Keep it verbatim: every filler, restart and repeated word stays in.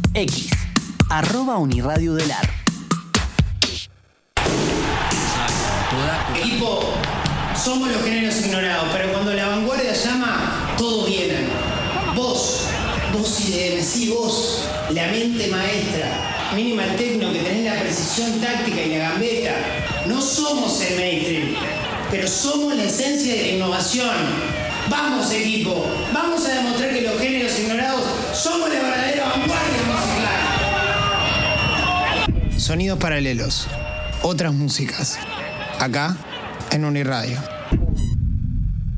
X, arroba Uniradio del Ar. Equipo, somos los géneros ignorados, pero cuando la vanguardia llama, todos vienen. Vos, vos I D M, sí, vos, la mente maestra, Minimal Techno, que tenés la precisión táctica y la gambeta. No somos el mainstream, pero somos la esencia de la innovación. Vamos, equipo, vamos a demostrar que los géneros ignorados somos la verdadera vanguardia musical. Sonidos paralelos, otras músicas, acá en Uniradio.